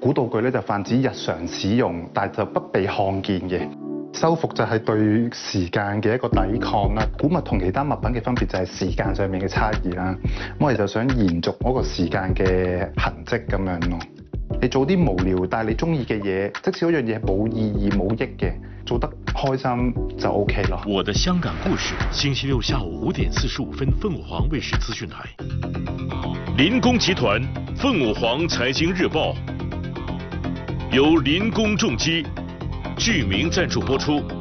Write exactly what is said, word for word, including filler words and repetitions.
古道具咧就泛指日常使用，但係就不被看見嘅。修復就係對時間嘅一個抵抗啦。古物同其他物品嘅分別就係時間上面嘅差異啦。咁我哋就想延續嗰個時間嘅痕跡咁樣咯。你做啲無聊但係你中意嘅嘢，即使嗰樣嘢冇意義冇益嘅，做得開心就 OK 咯。 我的香港故事，星期六下午五點四十五分，鳳凰衛視資訊台。林工集團鳳凰財經日報由林工重機巨鳴贊助播出。